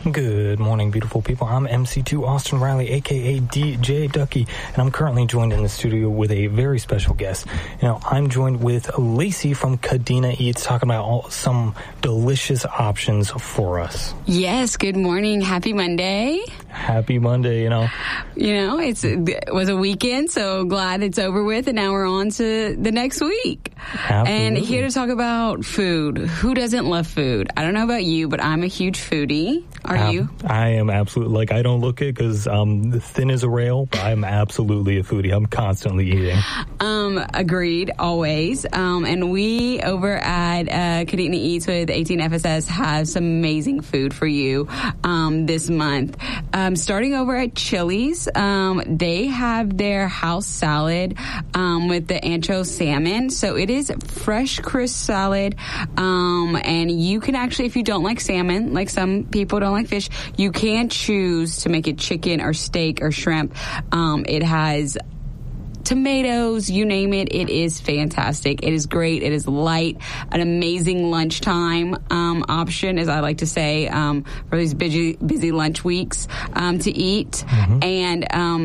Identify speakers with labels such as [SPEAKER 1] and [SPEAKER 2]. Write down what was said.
[SPEAKER 1] Good morning, beautiful people. I'm MC2 Austin Riley, a.k.a. DJ Ducky, and I'm currently joined in the studio with a very special guest. I'm joined with Lacey from Kadena Eats, talking about some delicious options for us.
[SPEAKER 2] Yes, good morning. Happy Monday.
[SPEAKER 1] Happy Monday,
[SPEAKER 2] it was a weekend, so glad it's over with, and now we're on to the next week.
[SPEAKER 1] Absolutely.
[SPEAKER 2] And here to talk about food. Who doesn't love food? I don't know about you, but I'm a huge foodie. Are you?
[SPEAKER 1] I am absolutely, I don't look it because I'm thin as a rail, but I'm absolutely a foodie. I'm constantly eating.
[SPEAKER 2] Agreed, always. And we over at Kadena Eats with 18FSS have some amazing food for you this month. Starting over at Chili's, they have their house salad with the ancho salmon. So it is fresh, crisp salad. And you can actually, if you don't like salmon, like some people don't like fish, you can choose to make it chicken or steak or shrimp. It has tomatoes, you name it. It is fantastic. It is great. It is light, an amazing lunchtime option, as I like to say, for these busy lunch weeks to eat. Mm-hmm. And